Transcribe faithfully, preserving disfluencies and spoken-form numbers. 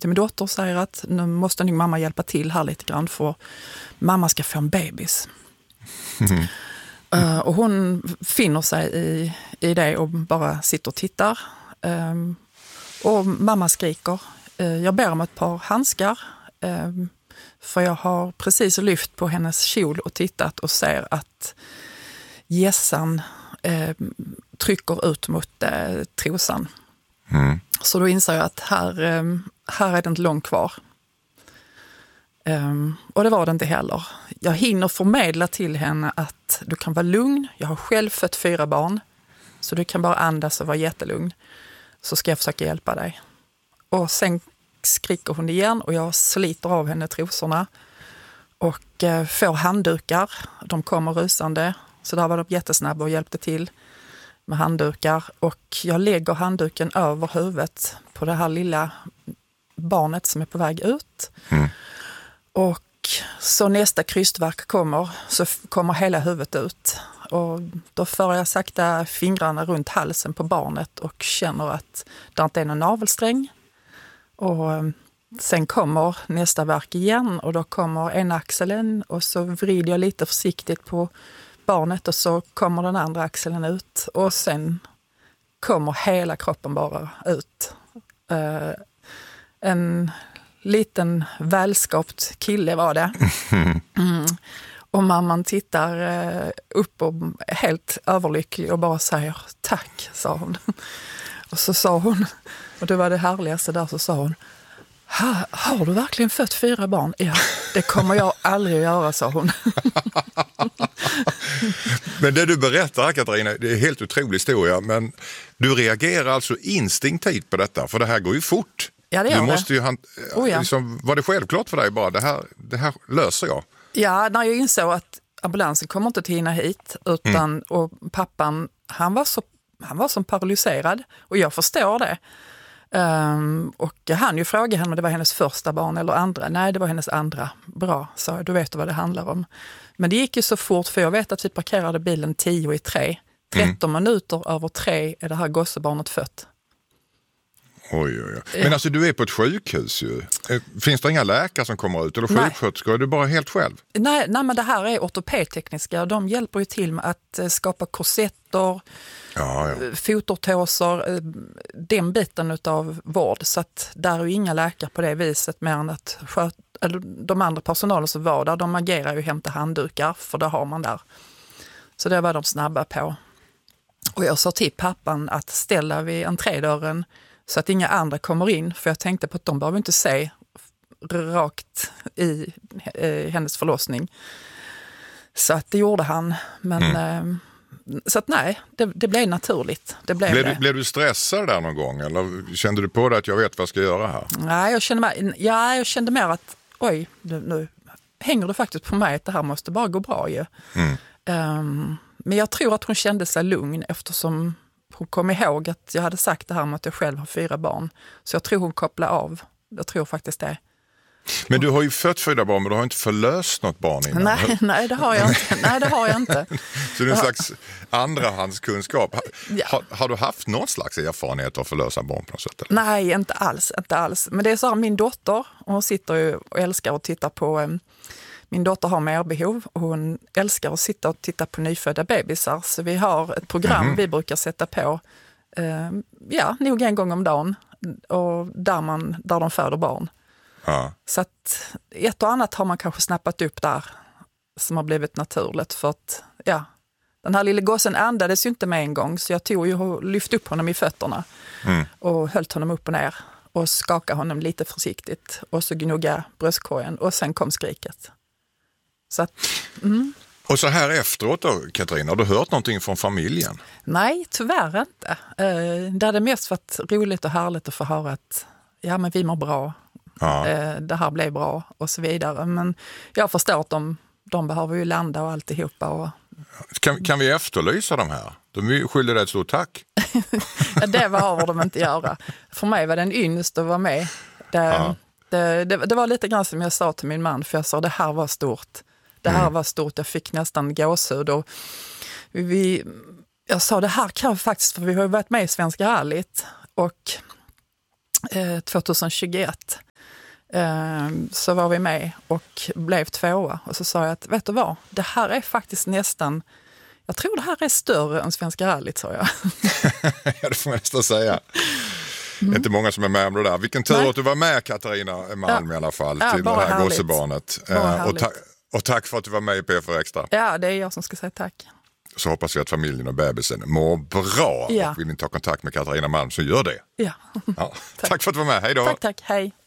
till min dotter och säger att nu måste nog mamma hjälpa till här lite grann för mamma ska få en bebis. Mm. Uh, och hon finner sig i, i det och bara sitter och tittar. Um, och mamma skriker. Uh, jag ber om ett par handskar. Um, för jag har precis lyft på hennes kjol och tittat och ser att gässan uh, trycker ut mot uh, trosan. Mm. Så då inser jag att här, um, här är det inte långt kvar. Um, och det var det inte heller. Jag hinner förmedla till henne att du kan vara lugn. Jag har själv fött fyra barn. Så du kan bara andas och vara jättelugn. Så ska jag försöka hjälpa dig. Och sen skriker hon igen och jag sliter av henne trosorna. Och uh, får handdukar. De kommer rusande. Så där var de jättesnabba och hjälpte till med handdukar. Och jag lägger handduken över huvudet på det här lilla barnet som är på väg ut. Mm. Och så nästa krystverk kommer så kommer hela huvudet ut. Och då för jag sakta fingrarna runt halsen på barnet och känner att det inte är någon navelsträng. Och sen kommer nästa verk igen och då kommer en axeln och så vrider jag lite försiktigt på barnet och så kommer den andra axeln ut. Och sen kommer hela kroppen bara ut. Uh, en liten välskapt kille var det. Mm. Och mamman tittar uh, upp och är helt överlycklig och bara säger tack, sa hon. Och så sa hon, och det var det härligaste där, så sa hon, ha, har du verkligen fött fyra barn? Ja, det kommer jag aldrig att göra, sa hon. Men det du berättar, Katarina, det är en helt otrolig historia, men du reagerar alltså instinktivt på detta, för det här går ju fort. Ja, det gör du det. måste ju han, oh, ja. liksom, var det självklart för dig bara, det här, det här löser jag? Ja, när jag insåg att ambulansen kommer inte till hinna hit, utan, mm. och pappan, han var, så, han var som paralyserad, och jag förstår det. Um, och jag hann ju fråga henne om det var hennes första barn eller andra. Nej, det var hennes andra. Bra, så du vet vad det handlar om. Men det gick ju så fort, för jag vet att vi parkerade bilen tio i tre. tretton mm. minuter över tre är det här gossebarnet fött. Oj, oj, oj. Men alltså du är på ett sjukhus ju. Finns det inga läkare som kommer ut? Eller sjuksköterskor? Är du bara helt själv? Nej, nej, men det här är ortopedtekniska. De hjälper ju till med att skapa korsetter, ja, ja. fotortåser, den biten av vård. Så att där är ju inga läkare på det viset, mer än att sköt, eller de andra personalen som var där, de agerar ju och hämtar handdukar, för det har man där. Så det var de snabba på. Och jag sa till pappan att ställa vid entrédörren så att inga andra kommer in, för jag tänkte på att de behöver inte se rakt i eh, hennes förlossning. Så att det gjorde han. Men, mm. eh, så att nej, det, det blev naturligt. Det blev, blev, det. Du, blev du stressad där någon gång? Eller kände du på det att jag vet vad jag ska göra här? Nej, jag kände, mer, ja, jag kände mer att oj, nu, nu hänger det faktiskt på mig att det här måste bara gå bra ju. Mm. Um, men jag tror att hon kände sig lugn, eftersom hon kom ihåg att jag hade sagt det här med att jag själv har fyra barn. Så jag tror hon kopplade av. Jag tror faktiskt det. Men du har ju fött fyra barn, men du har inte förlöst något barn innan. Nej, nej, det har jag inte. Nej, det har jag inte. Så det är en slags andrahandskunskap. Ja. Har, har du haft någon slags erfarenhet av att förlösa barn på något sätt? Eller? Nej, inte alls, inte alls. Men det är så här, min dotter, hon sitter ju och älskar att titta på... Um, min dotter har merbehov och hon älskar att sitta och titta på nyfödda bebisar. Så vi har ett program mm. vi brukar sätta på, uh, ja, nog en gång om dagen. Och där, man, där de föder barn. Ja. Så att ett och annat har man kanske snappat upp där som har blivit naturligt, för att ja, den här lilla gossen andades ju inte med en gång, så jag tog ju och lyfte upp honom i fötterna mm. och höll honom upp och ner och skakade honom lite försiktigt och så gnugga bröstkorgen och sen kom skriket. Så att, mm. Och så här efteråt då, Katarina, har du hört någonting från familjen? Nej, tyvärr inte. Eh, det hade mest varit roligt och härligt att få höra att ja, men vi mår bra. Ja. Det här blev bra och så vidare. Men jag förstår att de, de behöver ju landa och alltihopa. Och... Kan, kan vi efterlysa de här? De skyller dig ett stort tack. Det behöver de inte göra. För mig var det en ynnest att vara med. Det, ja. det, det, det var lite grann som jag sa till min man, för jag sa det här var stort. Det här mm. var stort. Jag fick nästan gåshud. Och vi, jag sa det här kan faktiskt, för vi har ju varit med i Svenska rallyt och eh, tjugohundratjugoett. eh, så var vi med och blev tvåa. Och så sa jag att, vet du vad, det här är faktiskt nästan, jag tror det här är större än Svenska rallyt, sa jag. Ja, det får man nästan säga. Mm. Det är inte många som är med om det där. Vilken tur Nej. att du var med, Katarina Malm, ja. i alla fall, ja, till det här gossebarnet. Eh, och, ta- och tack för att du var med i P fyra Extra. Ja, det är jag som ska säga tack. Så hoppas vi att familjen och bebisen mår bra. Ja. Och vill ni ta kontakt med Katarina Malm så gör det. Ja. Ja. tack. tack för att du var med. Hej då. Tack, tack. Hej.